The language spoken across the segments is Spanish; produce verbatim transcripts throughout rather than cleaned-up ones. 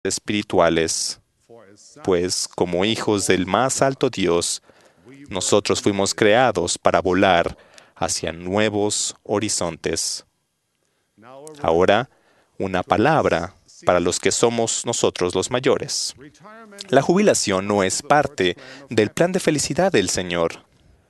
espirituales, pues como hijos del más alto Dios, nosotros fuimos creados para volar hacia nuevos horizontes. Ahora, una palabra para los que somos nosotros los mayores. La jubilación no es parte del plan de felicidad del Señor.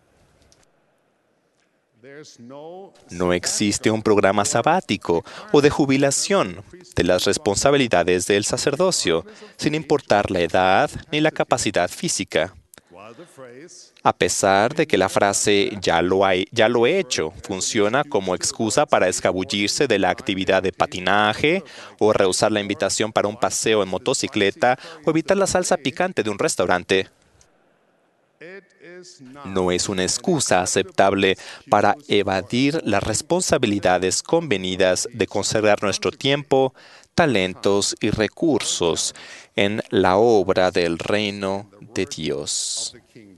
No existe un programa sabático o de jubilación de las responsabilidades del sacerdocio, sin importar la edad ni la capacidad física. A pesar de que la frase «ya lo, hay, ya lo he hecho» funciona como excusa para escabullirse de la actividad de patinaje o rehusar la invitación para un paseo en motocicleta o evitar la salsa picante de un restaurante, no es una excusa aceptable para evadir las responsabilidades convenidas de consagrar nuestro tiempo, talentos y recursos en la obra del reino de Dios.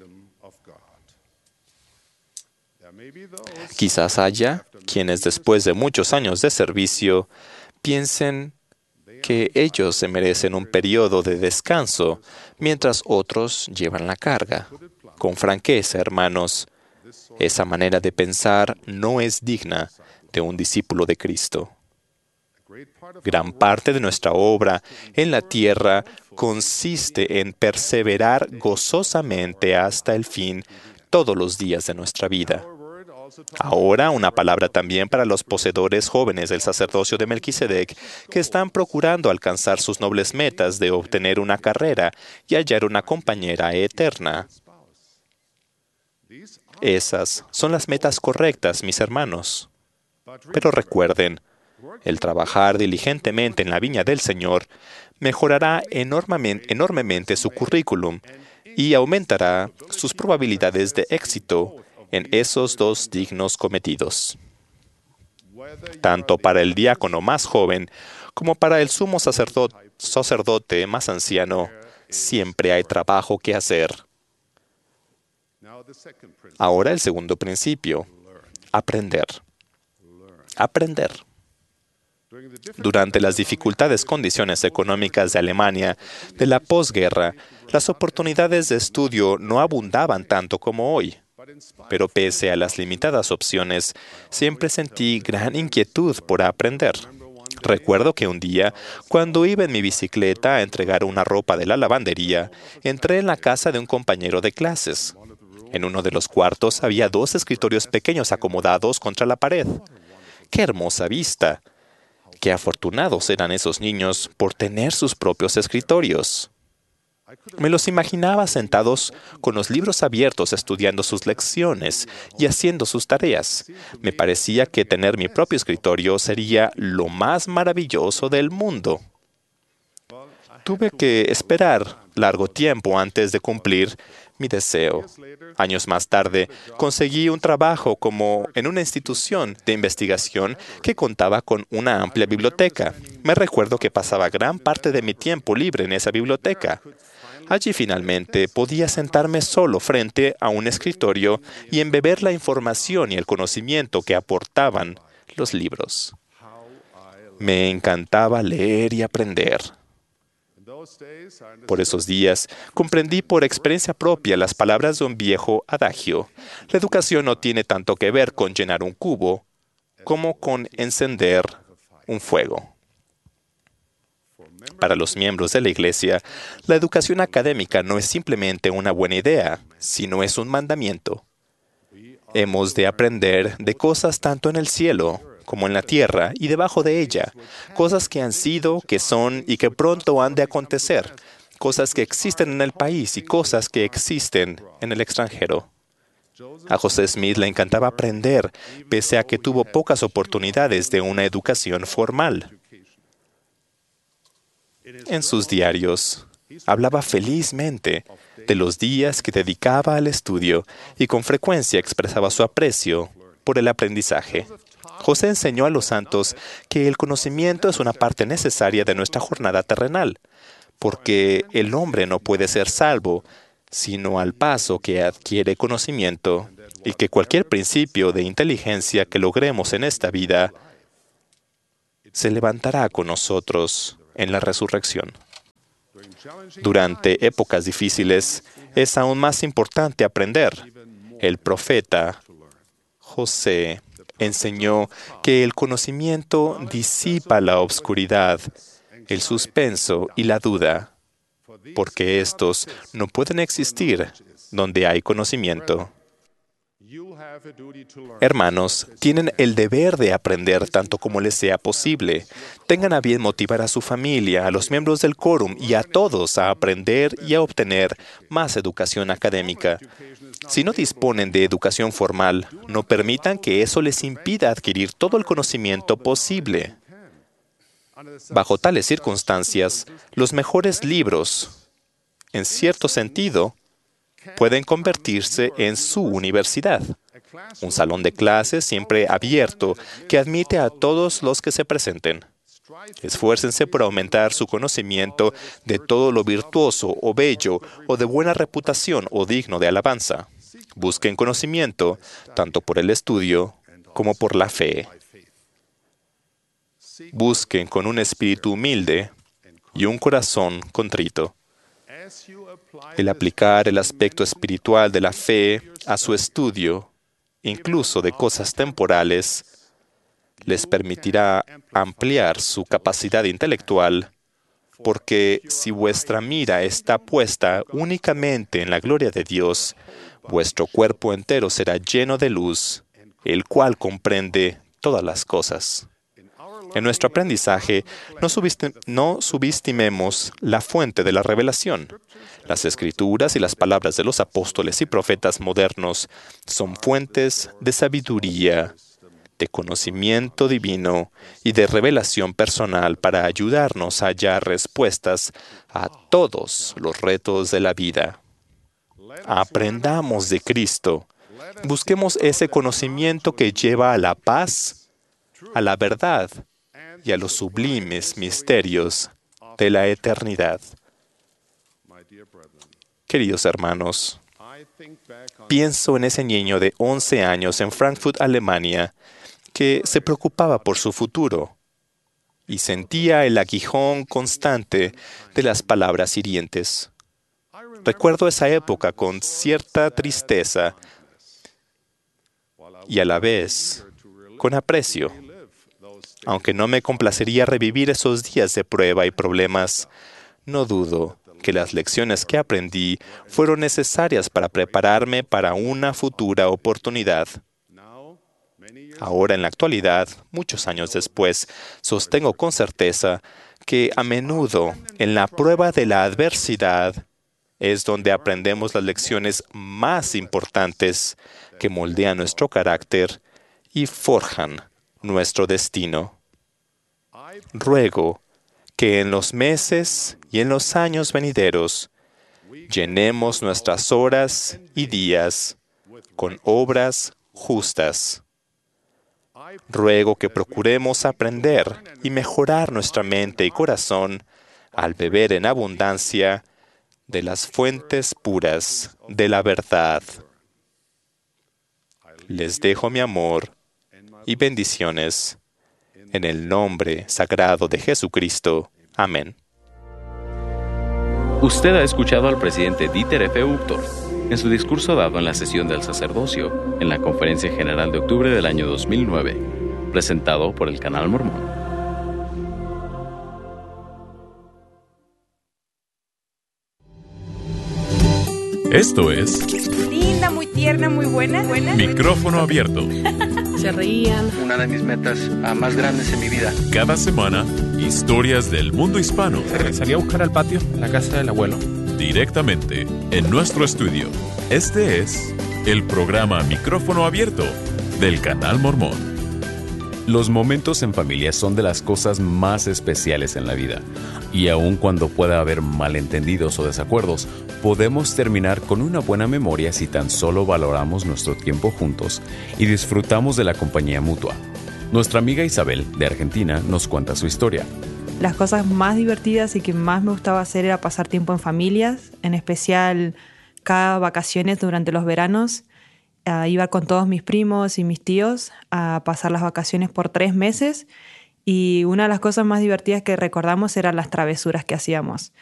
Quizás haya quienes después de muchos años de servicio piensen que ellos se merecen un periodo de descanso, mientras otros llevan la carga. Con franqueza, hermanos, esa manera de pensar no es digna de un discípulo de Cristo. Gran parte de nuestra obra en la tierra consiste en perseverar gozosamente hasta el fin todos los días de nuestra vida. Ahora, una palabra también para los poseedores jóvenes del sacerdocio de Melquisedec que están procurando alcanzar sus nobles metas de obtener una carrera y hallar una compañera eterna. Esas son las metas correctas, mis hermanos. Pero recuerden, el trabajar diligentemente en la viña del Señor mejorará enormemente, enormemente su currículum y aumentará sus probabilidades de éxito en esos dos dignos cometidos. Tanto para el diácono más joven como para el sumo sacerdote, sacerdote más anciano, siempre hay trabajo que hacer. Ahora el segundo principio, aprender. Aprender. Durante las dificultades condiciones económicas de Alemania de la posguerra, las oportunidades de estudio no abundaban tanto como hoy. Pero pese a las limitadas opciones, siempre sentí gran inquietud por aprender. Recuerdo que un día, cuando iba en mi bicicleta a entregar una ropa de la lavandería, entré en la casa de un compañero de clases. En uno de los cuartos había dos escritorios pequeños acomodados contra la pared. ¡Qué hermosa vista! ¡Qué afortunados eran esos niños por tener sus propios escritorios! Me los imaginaba sentados con los libros abiertos estudiando sus lecciones y haciendo sus tareas. Me parecía que tener mi propio escritorio sería lo más maravilloso del mundo. Tuve que esperar largo tiempo antes de cumplir mi deseo. Años más tarde, conseguí un trabajo como en una institución de investigación que contaba con una amplia biblioteca. Me recuerdo que pasaba gran parte de mi tiempo libre en esa biblioteca. Allí finalmente podía sentarme solo frente a un escritorio y embeber la información y el conocimiento que aportaban los libros. Me encantaba leer y aprender. Por esos días, comprendí por experiencia propia las palabras de un viejo adagio. La educación no tiene tanto que ver con llenar un cubo como con encender un fuego. Para los miembros de la Iglesia, la educación académica no es simplemente una buena idea, sino es un mandamiento. Hemos de aprender de cosas tanto en el cielo como en la tierra y debajo de ella, cosas que han sido, que son y que pronto han de acontecer, cosas que existen en el país y cosas que existen en el extranjero. A José Smith le encantaba aprender, pese a que tuvo pocas oportunidades de una educación formal. En sus diarios, hablaba felizmente de los días que dedicaba al estudio y con frecuencia expresaba su aprecio por el aprendizaje. José enseñó a los santos que el conocimiento es una parte necesaria de nuestra jornada terrenal, porque el hombre no puede ser salvo sino al paso que adquiere conocimiento, y que cualquier principio de inteligencia que logremos en esta vida se levantará con nosotros en la resurrección. Durante épocas difíciles es aún más importante aprender. El profeta José enseñó que el conocimiento disipa la obscuridad, el suspenso y la duda, porque estos no pueden existir donde hay conocimiento. Hermanos, tienen el deber de aprender tanto como les sea posible. Tengan a bien motivar a su familia, a los miembros del quórum y a todos a aprender y a obtener más educación académica. Si no disponen de educación formal, no permitan que eso les impida adquirir todo el conocimiento posible. Bajo tales circunstancias, los mejores libros, en cierto sentido, pueden convertirse en su universidad. Un salón de clases siempre abierto que admite a todos los que se presenten. Esfuércense por aumentar su conocimiento de todo lo virtuoso o bello o de buena reputación o digno de alabanza. Busquen conocimiento tanto por el estudio como por la fe. Busquen con un espíritu humilde y un corazón contrito. El aplicar el aspecto espiritual de la fe a su estudio, incluso de cosas temporales, les permitirá ampliar su capacidad intelectual, porque si vuestra mira está puesta únicamente en la gloria de Dios, vuestro cuerpo entero será lleno de luz, el cual comprende todas las cosas. En nuestro aprendizaje, no, subestim- no subestimemos la fuente de la revelación. Las Escrituras y las palabras de los apóstoles y profetas modernos son fuentes de sabiduría, de conocimiento divino y de revelación personal para ayudarnos a hallar respuestas a todos los retos de la vida. Aprendamos de Cristo. Busquemos ese conocimiento que lleva a la paz, a la verdad y a los sublimes misterios de la eternidad. Queridos hermanos, pienso en ese niño de once años en Frankfurt, Alemania, que se preocupaba por su futuro y sentía el aguijón constante de las palabras hirientes. Recuerdo esa época con cierta tristeza y a la vez con aprecio. Aunque no me complacería revivir esos días de prueba y problemas, no dudo que las lecciones que aprendí fueron necesarias para prepararme para una futura oportunidad. Ahora, en la actualidad, muchos años después, sostengo con certeza que a menudo, en la prueba de la adversidad, es donde aprendemos las lecciones más importantes que moldean nuestro carácter y forjan nuestro destino. Ruego que en los meses y en los años venideros llenemos nuestras horas y días con obras justas. Ruego que procuremos aprender y mejorar nuestra mente y corazón al beber en abundancia de las fuentes puras de la verdad. Les dejo mi amor y bendiciones en el nombre sagrado de Jesucristo. Amén. Usted ha escuchado al presidente Dieter F. Uchtdorf en su discurso dado en la sesión del sacerdocio en la Conferencia General de octubre del año dos mil nueve, presentado por el Canal Mormón. Esto es Linda, muy tierna, muy buena, buena. Micrófono Abierto. Se reían. Una de mis metas uh, más grandes en mi vida. Cada semana, historias del mundo hispano. Salí a buscar al patio, en la casa del abuelo. Directamente en nuestro estudio. Este es el programa Micrófono Abierto del Canal Mormón. Los momentos en familia son de las cosas más especiales en la vida. Y aun cuando pueda haber malentendidos o desacuerdos, podemos terminar con una buena memoria si tan solo valoramos nuestro tiempo juntos y disfrutamos de la compañía mutua. Nuestra amiga Isabel, de Argentina, nos cuenta su historia. Las cosas más divertidas y que más me gustaba hacer era pasar tiempo en familias, en especial cada vacaciones durante los veranos. Uh, iba con todos mis primos y mis tíos a pasar las vacaciones por tres meses y una de las cosas más divertidas que recordamos eran las travesuras que hacíamos.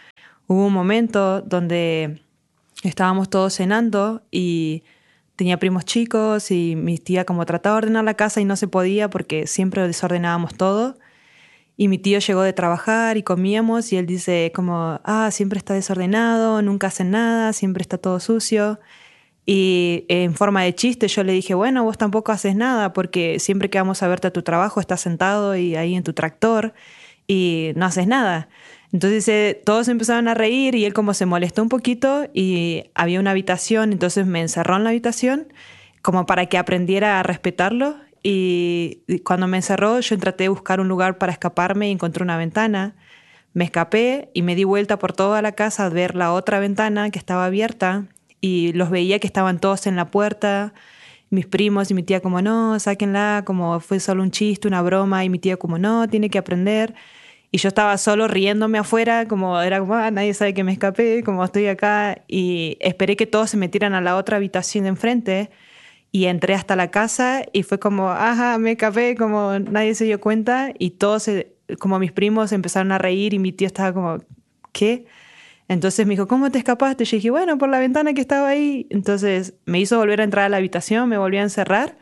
Hubo un momento donde estábamos todos cenando y tenía primos chicos y mi tía como trataba de ordenar la casa y no se podía porque siempre desordenábamos todo. Y mi tío llegó de trabajar y comíamos y él dice como, ah, siempre está desordenado, nunca hacen nada, siempre está todo sucio. Y en forma de chiste yo le dije, bueno, vos tampoco haces nada porque siempre que vamos a verte a tu trabajo estás sentado y ahí en tu tractor y no haces nada. Entonces eh, todos empezaron a reír y él como se molestó un poquito y había una habitación, entonces me encerró en la habitación como para que aprendiera a respetarlo. Y cuando me encerró yo traté de buscar un lugar para escaparme y encontré una ventana. Me escapé y me di vuelta por toda la casa a ver la otra ventana que estaba abierta y los veía que estaban todos en la puerta, mis primos y mi tía como no, sáquenla, como fue solo un chiste, una broma, y mi tía como no, tiene que aprender. Y yo estaba solo riéndome afuera, como era como, ah, nadie sabe que me escapé, como estoy acá, y esperé que todos se metieran a la otra habitación de enfrente. Y entré hasta la casa y fue como, ajá, me escapé, como nadie se dio cuenta. Y todos, se, como mis primos, empezaron a reír y mi tío estaba como, ¿qué? Entonces me dijo, ¿cómo te escapaste? Y yo dije, bueno, por la ventana que estaba ahí. Entonces me hizo volver a entrar a la habitación, me volví a encerrar.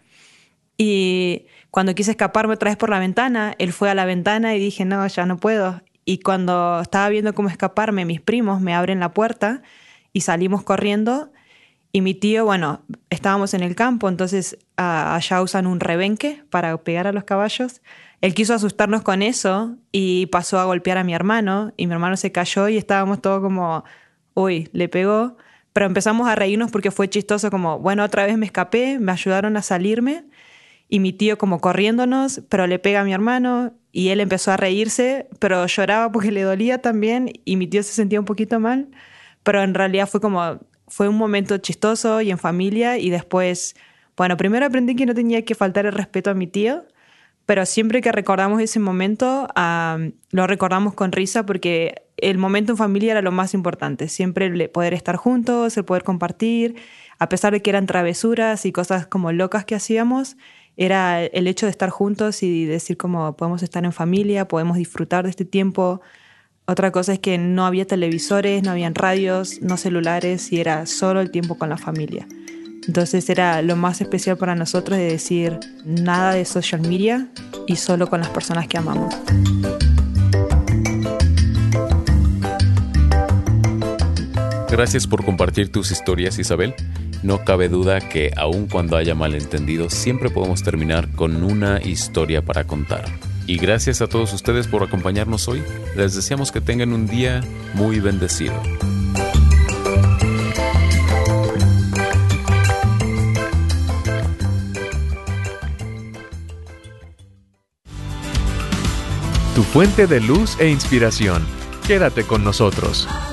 Y cuando quise escaparme otra vez por la ventana, él fue a la ventana y dije, no, ya no puedo. Y cuando estaba viendo cómo escaparme, mis primos me abren la puerta y salimos corriendo. Y mi tío, bueno, estábamos en el campo, entonces uh, allá usan un rebenque para pegar a los caballos. Él quiso asustarnos con eso y pasó a golpear a mi hermano y mi hermano se cayó y estábamos todos como, uy, le pegó. Pero empezamos a reírnos porque fue chistoso como, bueno, otra vez me escapé, me ayudaron a salirme y mi tío como corriéndonos, pero le pega a mi hermano y él empezó a reírse, pero lloraba porque le dolía también y mi tío se sentía un poquito mal, pero en realidad fue como... Fue un momento chistoso y en familia y después, bueno, primero aprendí que no tenía que faltar el respeto a mi tío, pero siempre que recordamos ese momento, um, lo recordamos con risa porque el momento en familia era lo más importante. Siempre el poder estar juntos, el poder compartir, a pesar de que eran travesuras y cosas como locas que hacíamos, era el hecho de estar juntos y decir como podemos estar en familia, podemos disfrutar de este tiempo. Otra cosa es que no había televisores, no habían radios, no celulares y era solo el tiempo con la familia. Entonces era lo más especial para nosotros de decir nada de social media y solo con las personas que amamos. Gracias por compartir tus historias, Isabel. No cabe duda que aun cuando haya malentendidos, siempre podemos terminar con una historia para contar. Y gracias a todos ustedes por acompañarnos hoy. Les deseamos que tengan un día muy bendecido. Tu fuente de luz e inspiración. Quédate con nosotros.